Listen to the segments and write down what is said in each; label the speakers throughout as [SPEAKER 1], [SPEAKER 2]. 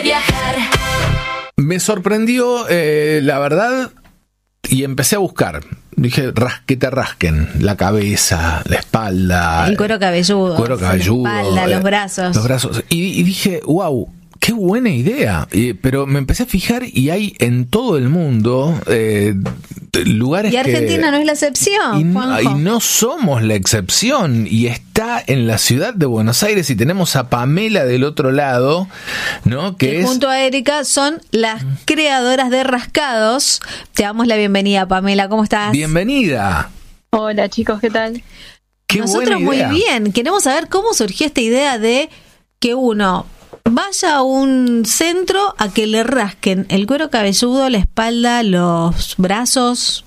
[SPEAKER 1] Viajar.
[SPEAKER 2] Me sorprendió, la verdad, y empecé a buscar. Dije, que te rasquen la cabeza, la espalda.
[SPEAKER 3] El cuero cabelludo.
[SPEAKER 2] La
[SPEAKER 3] espalda, los brazos.
[SPEAKER 2] Los brazos. Y dije, wow, qué buena idea. Pero me empecé a fijar y hay en todo el mundo lugares
[SPEAKER 3] y Argentina no es la excepción,
[SPEAKER 2] y
[SPEAKER 3] Juanjo.
[SPEAKER 2] no somos la excepción. Y está en la ciudad de Buenos Aires y tenemos a Pamela del otro lado, ¿no? Que
[SPEAKER 3] junto a Erika son las creadoras de rascados. Te damos la bienvenida, Pamela. ¿Cómo estás?
[SPEAKER 2] Bienvenida.
[SPEAKER 4] Hola chicos, ¿qué tal?
[SPEAKER 2] Qué
[SPEAKER 3] Nosotros
[SPEAKER 2] buena idea.
[SPEAKER 3] muy bien. Queremos saber cómo surgió esta idea de que uno vaya a un centro a que le rasquen el cuero cabelludo, la espalda, los brazos.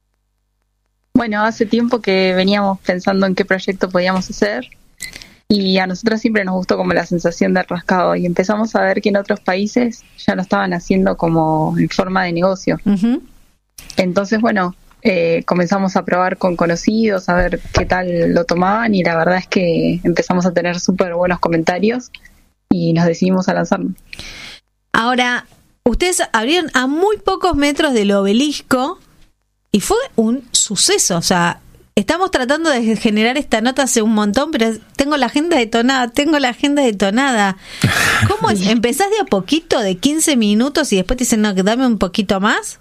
[SPEAKER 4] Bueno, hace tiempo que veníamos pensando en qué proyecto podíamos hacer y a nosotros siempre nos gustó como la sensación del rascado y empezamos a ver que en otros países ya lo estaban haciendo como en forma de negocio.
[SPEAKER 3] Uh-huh.
[SPEAKER 4] Entonces, bueno, comenzamos a probar con conocidos, a ver qué tal lo tomaban y la verdad es que empezamos a tener súper buenos comentarios y nos decidimos a lanzarnos.
[SPEAKER 3] Ahora, ustedes abrieron a muy pocos metros del Obelisco y fue un suceso. O sea, estamos tratando de generar esta nota hace un montón, pero tengo la agenda detonada. ¿Cómo es? ¿Empezás de a poquito, de 15 minutos y después te dicen, no, dame un poquito más?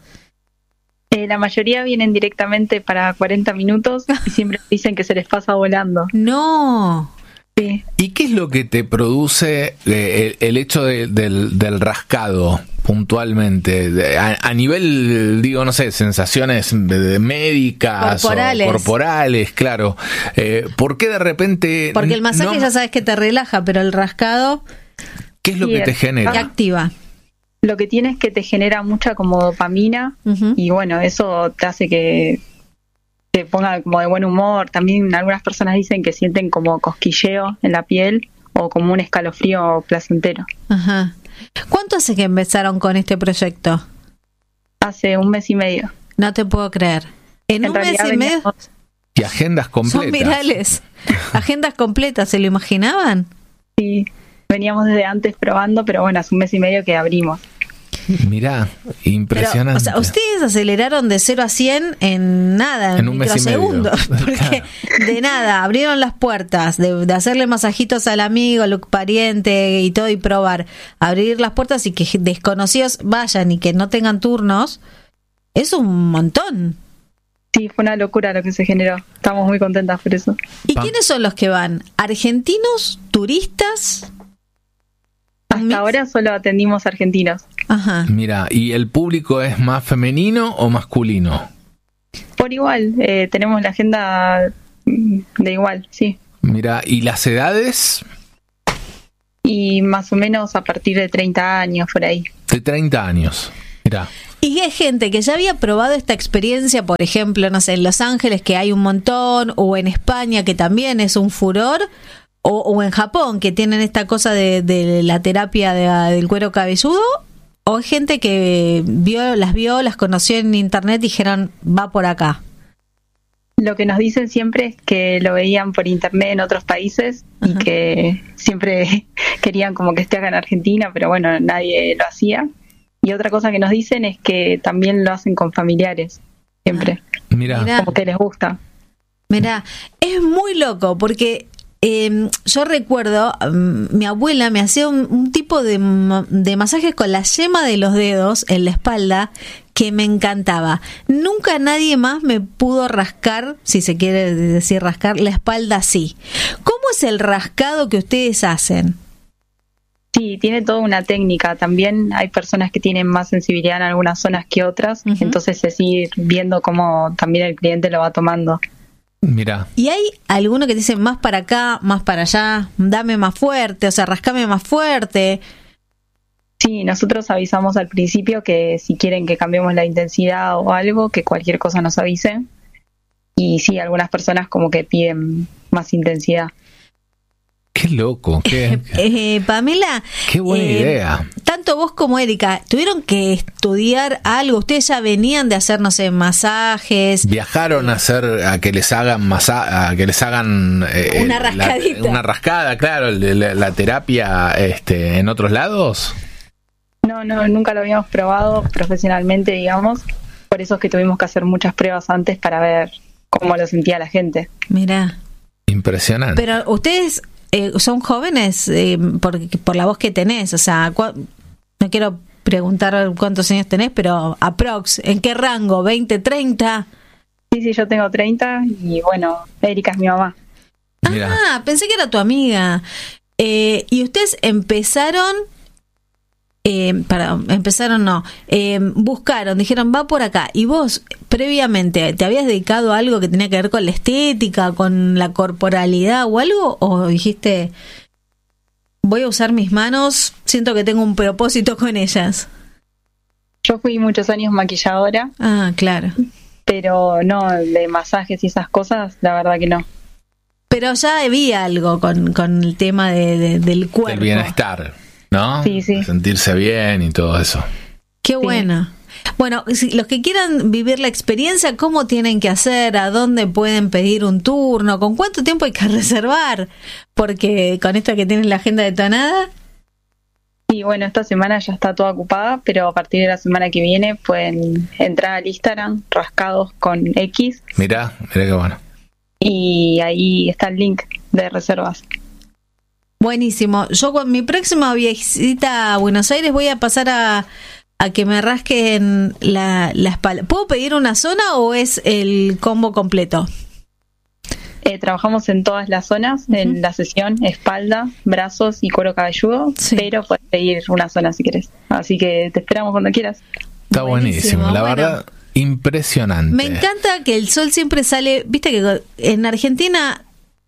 [SPEAKER 4] La mayoría vienen directamente para 40 minutos y siempre dicen que se les pasa volando.
[SPEAKER 3] No.
[SPEAKER 4] Sí.
[SPEAKER 2] ¿Y qué es lo que te produce el hecho del rascado puntualmente? A nivel, digo, no sé, sensaciones médicas corporales, claro. ¿Por qué de repente?
[SPEAKER 3] Porque el masaje ya sabes que te relaja, pero el rascado,
[SPEAKER 2] ¿qué es lo que te genera?
[SPEAKER 3] te activa.
[SPEAKER 4] Lo que tiene es que te genera mucha como dopamina y bueno, eso te hace que te ponga como de buen humor. También algunas personas dicen que sienten como cosquilleo en la piel o como un escalofrío placentero.
[SPEAKER 3] Ajá. ¿Cuánto hace que empezaron con este proyecto?
[SPEAKER 4] Hace 1 mes y medio.
[SPEAKER 3] No te puedo creer. En un mes y medio.
[SPEAKER 2] Y agendas completas.
[SPEAKER 3] Son virales. Agendas completas, ¿se lo imaginaban?
[SPEAKER 4] Sí, veníamos desde antes probando, pero bueno, hace 1 mes y medio que abrimos.
[SPEAKER 2] Mirá, impresionante.
[SPEAKER 3] Pero, o sea, ustedes aceleraron de 0 a 100 en nada, en
[SPEAKER 2] 1 mes y medio.
[SPEAKER 3] microsegundos. Porque de nada, abrieron las puertas, de hacerle masajitos al amigo, al pariente y todo, y probar. Abrir las puertas y que desconocidos vayan y que no tengan turnos, es un montón.
[SPEAKER 4] Sí, fue una locura lo que se generó. Estamos muy contentas por eso.
[SPEAKER 3] ¿Y quiénes son los que van? ¿Argentinos? ¿Turistas?
[SPEAKER 4] Hasta ahora solo atendimos argentinos.
[SPEAKER 3] Ajá.
[SPEAKER 2] Mira, ¿y el público es más femenino o masculino?
[SPEAKER 4] Por igual, tenemos la agenda de igual, sí.
[SPEAKER 2] Mira, ¿y las edades?
[SPEAKER 4] Y más o menos a partir de 30 años, por ahí.
[SPEAKER 2] De 30 años. Mira.
[SPEAKER 3] Y hay gente que ya había probado esta experiencia, por ejemplo, no sé, en Los Ángeles, que hay un montón, o en España, que también es un furor, o en Japón, que tienen esta cosa de la terapia del cuero cabelludo, o hay gente que las conoció en internet y dijeron, va por acá.
[SPEAKER 4] Lo que nos dicen siempre es que lo veían por internet en otros países y que siempre querían como que esté acá en Argentina, pero bueno, nadie lo hacía. Y otra cosa que nos dicen es que también lo hacen con familiares, siempre.
[SPEAKER 2] Mira.
[SPEAKER 4] Como que les gusta.
[SPEAKER 3] Mira, es muy loco porque yo recuerdo, mi abuela me hacía un tipo de masajes con la yema de los dedos en la espalda que me encantaba. Nunca nadie más me pudo rascar, si se quiere decir rascar, la espalda así. ¿Cómo es el rascado que ustedes hacen?
[SPEAKER 4] Sí, tiene toda una técnica. También hay personas que tienen más sensibilidad en algunas zonas que otras, entonces se sigue viendo cómo también el cliente lo va tomando.
[SPEAKER 2] Mira.
[SPEAKER 3] ¿Y hay alguno que te dice más para acá, más para allá, dame más fuerte, o sea, rascame más fuerte?
[SPEAKER 4] Sí, nosotros avisamos al principio que si quieren que cambiemos la intensidad o algo, que cualquier cosa nos avisen. Y sí, algunas personas como que piden más intensidad.
[SPEAKER 2] Qué loco,
[SPEAKER 3] Pamela,
[SPEAKER 2] qué buena idea.
[SPEAKER 3] Tanto vos como Erika tuvieron que estudiar algo. Ustedes ya venían de hacer, no sé, masajes.
[SPEAKER 2] Viajaron a hacer, a que les hagan
[SPEAKER 3] una rascadita,
[SPEAKER 2] una rascada, claro, la terapia en otros lados.
[SPEAKER 4] No, nunca lo habíamos probado profesionalmente, digamos. Por eso es que tuvimos que hacer muchas pruebas antes para ver cómo lo sentía la gente.
[SPEAKER 3] Mirá.
[SPEAKER 2] Impresionante.
[SPEAKER 3] Pero ustedes son jóvenes por la voz que tenés, o sea, no quiero preguntar cuántos años tenés, pero aprox, ¿en qué rango? ¿20, 30?
[SPEAKER 4] Sí, yo tengo 30 y bueno, Erika es mi mamá.
[SPEAKER 2] Mirá.
[SPEAKER 3] Ah, pensé que era tu amiga. Y ustedes empezaron... buscaron, dijeron va por acá, y vos previamente te habías dedicado a algo que tenía que ver con la estética, con la corporalidad o algo, o dijiste voy a usar mis manos, siento que tengo un propósito con ellas?
[SPEAKER 4] Yo fui muchos años maquilladora.
[SPEAKER 3] Ah, claro.
[SPEAKER 4] Pero no, de masajes y esas cosas, la verdad que no.
[SPEAKER 3] Pero ya había algo con el tema del cuerpo.
[SPEAKER 2] Del bienestar, ¿no?
[SPEAKER 4] Sí.
[SPEAKER 2] Sentirse bien y todo eso.
[SPEAKER 3] Qué bueno. Bueno, si los que quieran vivir la experiencia, ¿cómo tienen que hacer? ¿A dónde pueden pedir un turno? ¿Con cuánto tiempo hay que reservar? Porque con esto que tienen la agenda detonada...
[SPEAKER 4] Y bueno, esta semana ya está toda ocupada, pero a partir de la semana que viene pueden entrar al Instagram, Rascados con X.
[SPEAKER 2] Mirá qué bueno.
[SPEAKER 4] Y ahí está el link de reservas.
[SPEAKER 3] Buenísimo. Yo con mi próxima visita a Buenos Aires voy a pasar a que me rasquen la espalda. ¿Puedo pedir una zona o es el combo completo?
[SPEAKER 4] Trabajamos en todas las zonas, en la sesión, espalda, brazos y cuero cabelludo, pero puedes pedir una zona si quieres. Así que te esperamos cuando quieras.
[SPEAKER 2] Está buenísimo, la verdad, impresionante.
[SPEAKER 3] Me encanta que el sol siempre sale, viste que en Argentina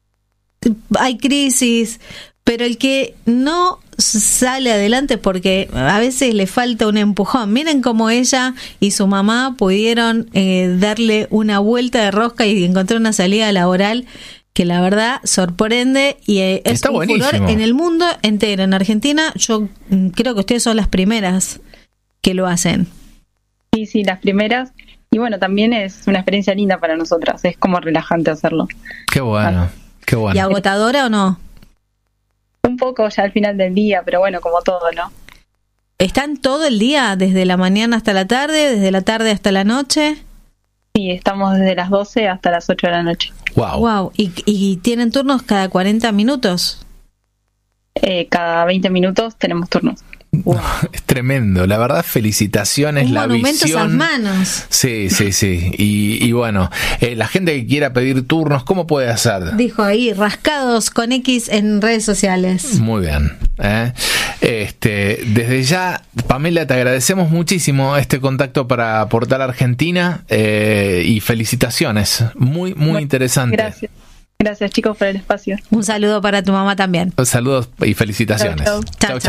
[SPEAKER 3] hay crisis, pero el que no sale adelante porque a veces le falta un empujón. Miren cómo ella y su mamá pudieron darle una vuelta de rosca y encontrar una salida laboral que la verdad sorprende y es un furor en el mundo entero. En Argentina yo creo que ustedes son las primeras que lo hacen.
[SPEAKER 4] Sí, las primeras. Y bueno, también es una experiencia linda para nosotras. Es como relajante hacerlo.
[SPEAKER 2] Qué bueno, qué bueno.
[SPEAKER 3] ¿Y agotadora o no?
[SPEAKER 4] Un poco ya al final del día, pero bueno, como todo, ¿no?
[SPEAKER 3] ¿Están todo el día, desde la mañana hasta la tarde, desde la tarde hasta la noche?
[SPEAKER 4] Sí, estamos desde las 12 hasta las 8 de la noche.
[SPEAKER 2] Wow.
[SPEAKER 3] ¿Y tienen turnos cada 40 minutos?
[SPEAKER 4] Cada 20 minutos tenemos turnos.
[SPEAKER 2] Wow. Es tremendo, la verdad, felicitaciones, la visión.
[SPEAKER 3] A manos.
[SPEAKER 2] Sí. Y bueno, la gente que quiera pedir turnos, ¿cómo puede hacer?
[SPEAKER 3] Dijo ahí, Rascados con X en redes sociales.
[SPEAKER 2] Muy bien. Desde ya, Pamela, te agradecemos muchísimo este contacto para Portal Argentina y felicitaciones. Muy interesante.
[SPEAKER 4] Gracias chicos por el espacio.
[SPEAKER 3] Un saludo para tu mamá también.
[SPEAKER 2] Saludos y felicitaciones.
[SPEAKER 3] Chau.